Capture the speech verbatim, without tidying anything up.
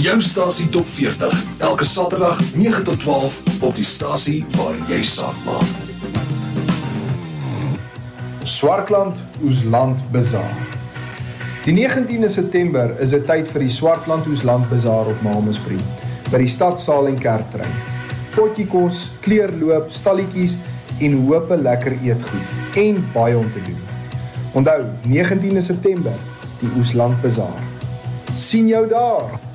Jou stasie top veertig, elke Saterdag nege tot twaalf op die stasie waar jy saak maak. Swartland Oesland Bazaar. Die negentiende September is 'n tyd vir die Swartland Oesland Bazaar op Malmesbury, by die stadsaal en kerktrein. Potjie kos, kleurloop, stalletjies en hoop 'n lekker eetgoed en baie om te doen. Onthou, negentiende September, die Oesland Bazaar. Sien jou daar!